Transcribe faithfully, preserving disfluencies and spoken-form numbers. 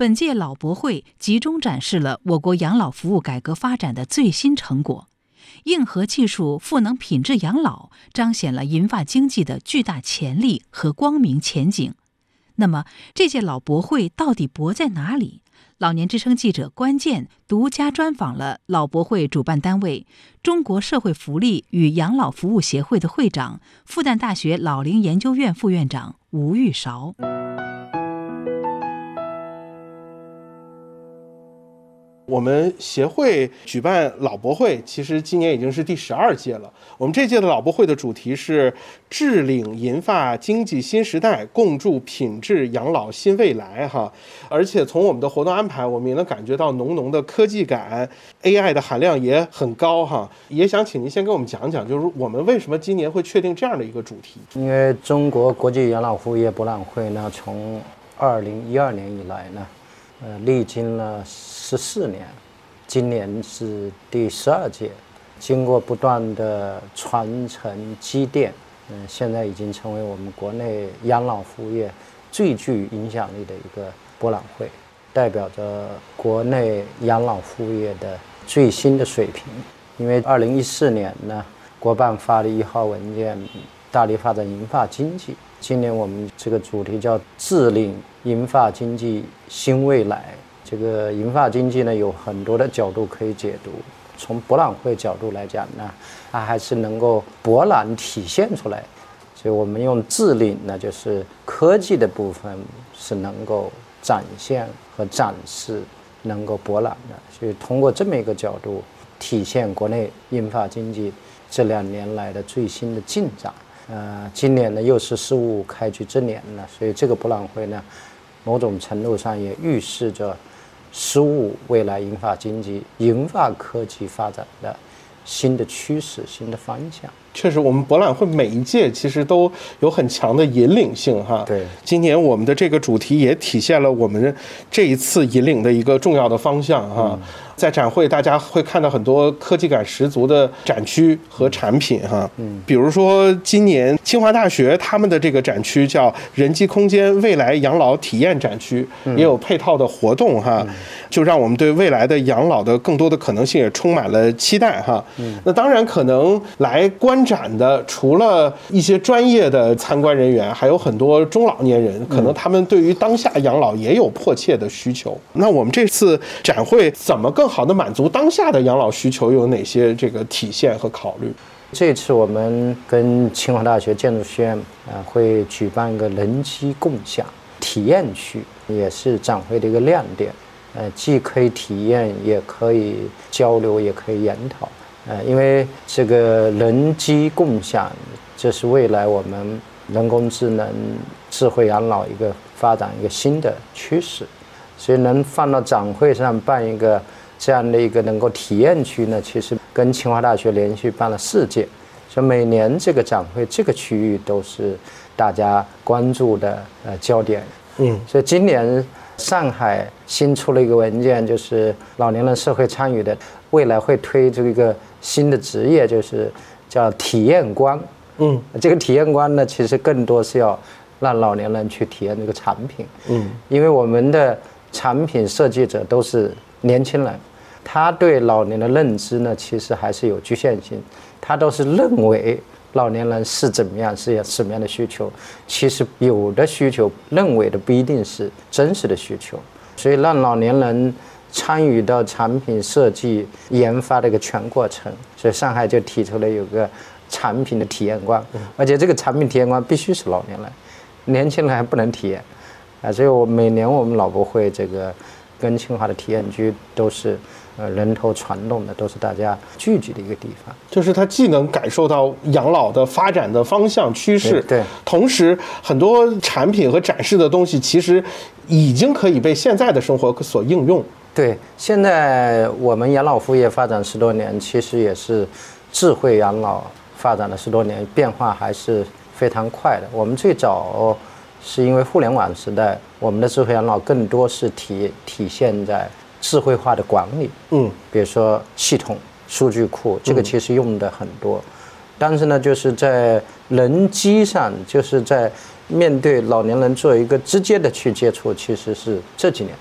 本届老博会集中展示了我国养老服务改革发展的最新成果，硬核技术赋能品质养老，彰显了银发经济的巨大潜力和光明前景。那么，这届老博会到底博在哪里？老年之声记者关键独家专访了老博会主办单位中国社会福利与养老服务协会的会长、复旦大学老龄研究院副院长吴玉韶。 我们协会举办老博会，其实今年已经是第十二届了。我们这届的老博会的主题是致领银发经济新时代，共筑品质养老新未来哈。而且从我们的活动安排，我们也能感觉到浓浓的科技感 ，A I 的含量也很高哈。也想请您先跟我们讲讲，就是我们为什么今年会确定这样的一个主题？ 因为中国国际养老服务业博览会呢，从二零一二年以来呢，呃，历经了十四年，今年是第十二届，经过不断的传承积淀，嗯、呃，现在已经成为我们国内养老服务业最具影响力的一个博览会，代表着国内养老服务业的最新的水平。因为二零一四年呢，国办发的一号文件，大力发展银发经济。今年我们这个主题叫致领银发经济新未来。这个银发经济呢，有很多的角度可以解读。从博览会角度来讲呢，它还是能够博览体现出来。所以我们用致领呢，就是科技的部分是能够展现和展示，能够博览的。所以通过这么一个角度，体现国内银发经济这两年来的最新的进展。呃，今年呢又是十五开局之年了，所以这个博览会呢，某种程度上也预示着十五未来银发经济、银发科技发展的新的趋势、新的方向。 确实，我们博览会每一届其实都有很强的引领性哈。 对， 今年我们的这个主题也体现了我们这一次引领的一个重要的方向哈。嗯，在展会，大家会看到很多科技感十足的展区和产品哈。嗯，比如说今年清华大学他们的这个展区叫人机空间未来养老体验展区，嗯，也有配套的活动哈，嗯，就让我们对未来的养老的更多的可能性也充满了期待哈。嗯，那当然可能来观展的除了一些专业的参观人员，还有很多中老年人，可能他们对于当下养老也有迫切的需求。那我们这次展会怎么更好的满足当下的养老需求，有哪些这个体现和考虑？ 这次我们跟清华大学建筑学院啊、呃、会举办一个人机共享体验区，也是展会的一个亮点。呃，既可以体验，也可以交流，也可以研讨。呃，因为这个人机共享，这是未来我们人工智能、智慧养老一个发展一个新的趋势，所以能放到展会上办一个这样的一个能够体验区呢，其实跟清华大学连续办了四届，所以每年这个展会这个区域都是大家关注的呃焦点。嗯，所以今年上海新出了一个文件，就是老年人社会参与的，未来会推这个新的职业，就是叫体验官。嗯，这个体验官呢，其实更多是要让老年人去体验这个产品。嗯，因为我们的产品设计者都是年轻人，他对老年的认知呢，其实还是有局限性，他都是认为老年人是怎么样，是什么样的需求，其实有的需求认为的不一定是真实的需求，所以让老年人参与到产品设计研发的一个全过程，所以上海就提出了有个产品的体验官，而且这个产品体验官必须是老年人，年轻人还不能体验啊。所以我每年我们老博会这个跟清华的体验区都是呃人头攒动的，都是大家聚集的一个地方。 就是它既能感受到养老的发展的方向趋势， 对，对， 同时很多产品和展示的东西其实已经可以被现在的生活所应用。 对，现在我们养老服务业发展十多年，其实也是智慧养老发展了十多年，变化还是非常快的。我们最早是因为互联网时代，我们的智慧养老更多是体体现在智慧化的管理，嗯，比如说系统、数据库，这个其实用的很多。嗯，但是呢，就是在人机上，就是在面对老年人做一个直接的去接触，其实是这几年